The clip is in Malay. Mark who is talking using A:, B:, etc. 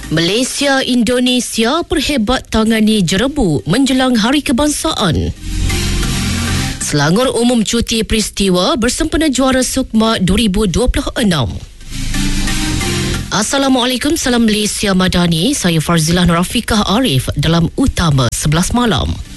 A: Malaysia Indonesia perhebat tangani jerebu menjelang Hari Kebangsaan. Selangor umum cuti peristiwa bersempena Juara Sukma 2026. Assalamualaikum, salam Malaysia Madani. Saya Farzilah Nurafikah Arif dalam Utama 11 Malam.